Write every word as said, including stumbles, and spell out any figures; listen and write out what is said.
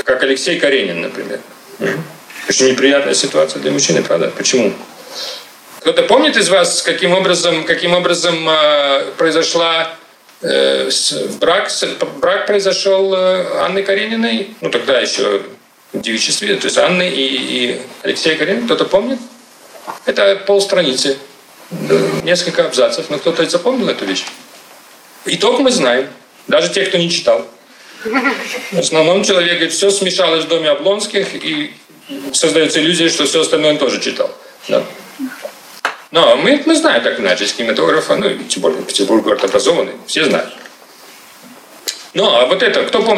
как Алексей Каренин, например. Очень неприятная ситуация для мужчины, правда? Почему? Кто-то помнит из вас, каким образом, каким образом э, произошла э, с, брак, с, брак произошел э, Анны Карениной? Ну, тогда еще в девичестве, то есть Анны и, и Алексея Каренина. Кто-то помнит? Это полстраницы, несколько абзацев. Но кто-то запомнил эту вещь? Итог мы знаем. Даже те, кто не читал. В основном человек говорит, все смешалось в доме Облонских, и создается иллюзия, что все остальное он тоже читал. Да. Но мы, мы знаем так иначе из кинематографа, ну, тем более Петербург город образованный, все знают. Ну, а вот это, кто помнит?